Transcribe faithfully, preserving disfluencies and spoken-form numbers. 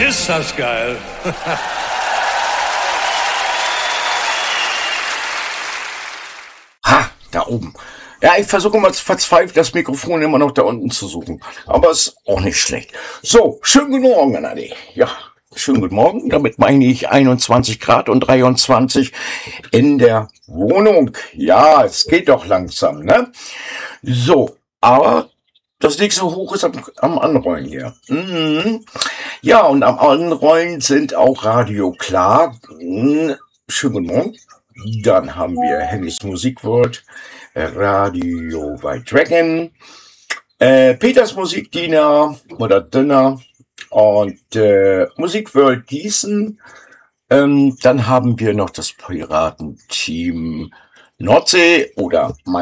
Ist das geil. Ha, da oben. Ja, ich versuche mal verzweifelt das Mikrofon immer noch da unten zu suchen. Aber ist auch nicht schlecht. So, schönen guten Morgen, Adi. Ja, schönen guten Morgen. Damit meine ich einundzwanzig Grad und dreiundzwanzig in der Wohnung. Ja, es geht doch langsam, ne? So, aber das nächste Hoch ist am, am Anrollen hier. Mhm. Ja, und am Anrollen sind auch Radio Klar. Mhm. Schönen guten Morgen. Dann haben wir Hennys Musikworld, Radio White Dragon, äh, Peters Musikdiener oder Dinner und äh, Musikworld Gießen. Ähm, dann haben wir noch das Piratenteam Nordsee oder